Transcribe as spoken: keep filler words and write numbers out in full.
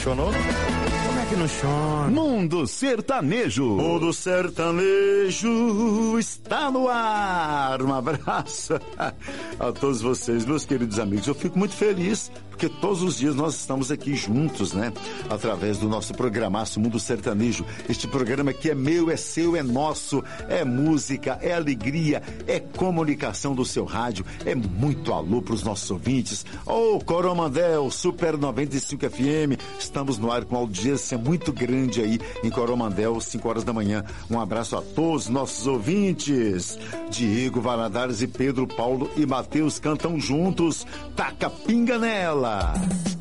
chonou? Como é que não chora? Mundo Sertanejo. Mundo Sertanejo está no ar. Um abraço a todos vocês, meus queridos amigos. Eu fico muito feliz porque todos os dias nós estamos aqui juntos, né? Através do nosso programaço Mundo Sertanejo. Este programa que é meu, é seu, é nosso. É música, é alegria, é comunicação do seu rádio. É muito alô para os nossos ouvintes. Ô, oh, Coromandel, Super noventa e cinco F M. Estamos no ar com audiência muito grande aí em Coromandel, cinco horas da manhã. Um abraço a todos os nossos ouvintes. Diego Valadares e Pedro Paulo e Matheus cantam juntos. Taca pinga nela.